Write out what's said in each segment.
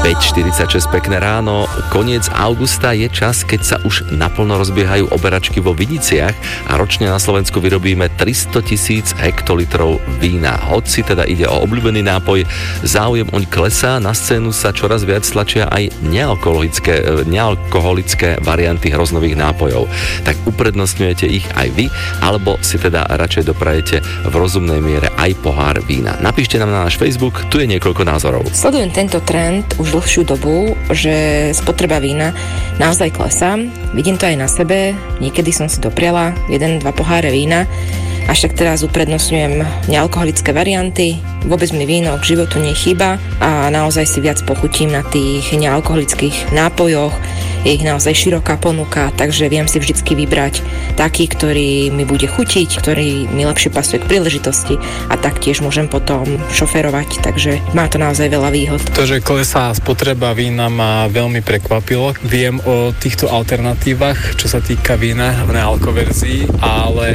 5:46, pekné ráno. Koniec augusta je čas, keď sa už naplno rozbiehajú oberačky vo viniciach a ročne na Slovensku vyrobíme 300 000 hektolitrov vína. Hoci teda ide o obľúbený nápoj, záujem oň klesá, na scénu sa čoraz viac tlačia aj nealkoholické varianty hroznových nápojov. Tak uprednostňujete ich aj vy, alebo si teda radšej doprajete v rozumnej miere aj pohár vína. Napíšte nám na náš Facebook, tu je niekoľko názorov. Sledujem tento trend už dlhšiu dobu, že spotreba vína naozaj klesá. Vidím to aj na sebe. Niekedy som si dopriala 1-2 poháre vína, až tak teraz uprednostňujem nealkoholické varianty. Vôbec mi víno k životu nechýba a naozaj si viac pochutím na tých nealkoholických nápojoch. Je ich naozaj široká ponuka, takže viem si vždycky vybrať taký, ktorý mi bude chutiť, ktorý mi lepšie pasuje k príležitosti a taktiež môžem potom šoférovať, takže má to naozaj veľa výhod. To, že klesá spotreba vína, ma veľmi prekvapilo. Viem o týchto alternatívach, čo sa týka vína v nealkoverzii, ale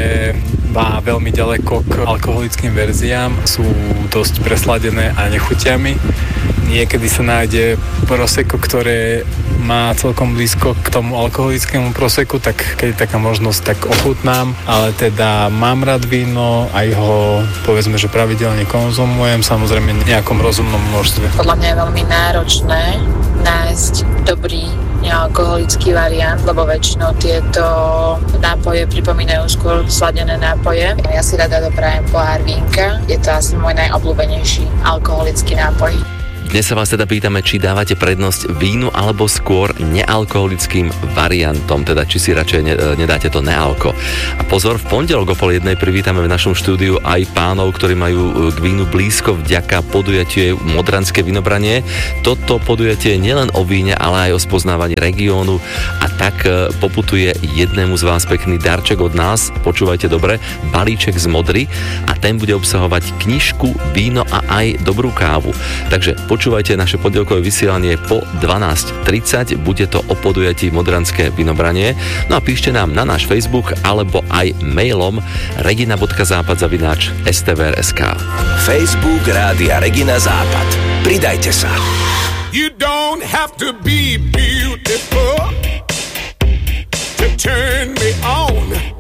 má veľmi ďaleko k alkoholickým verziám, sú dosť presladené a nechutiami. Niekedy sa nájde prosecco, ktoré má celkom blízko k tomu alkoholickému proseku, tak keď je taká možnosť, tak ochutnám, ale teda mám rád víno, aj ho povedzme, že pravidelne konzumujem, samozrejme v nejakom rozumnom množstve. Podľa mňa je veľmi náročné nájsť dobrý nealkoholický variant, lebo väčšinou tieto nápoje pripomínajú skôr sladené nápoje. Ja si rada doprajem pohár vínka, je to asi môj najobľúbenejší alkoholický nápoj. Dnes sa vás teda pýtame, či dávate prednosť vínu alebo skôr nealkoholickým variantom, teda či si radšej nedáte to nealko. A pozor, v pondelok o 12:30 privítame v našom štúdiu aj pánov, ktorí majú k vínu blízko vďaka podujatiu Modranské vinobranie. Toto podujatie je nielen o víne, ale aj o spoznávaní regiónu a tak poputuje jednému z vás pekný darček od nás, počúvajte dobre, balíček z Modry a ten bude obsahovať knižku, víno a aj dobrú kávu. Takže počúvajte naše pondelkové vysielanie po 12:30, bude to o podujatí Modranské vinobranie. No a píšte nám na náš Facebook alebo aj mailom regina.západ@stvr.sk. Facebook Rádia Regina Západ. Pridajte sa. You don't have to be beautiful to turn me on.